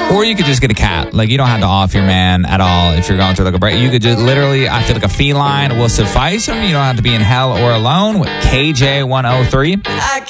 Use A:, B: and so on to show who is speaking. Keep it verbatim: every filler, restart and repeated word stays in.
A: Or you could just get a cat. Like, you don't have to off your man at all if you're going through like a break. You could just literally, I feel like a feline will suffice him. You don't have to be in hell or alone with K J one oh three.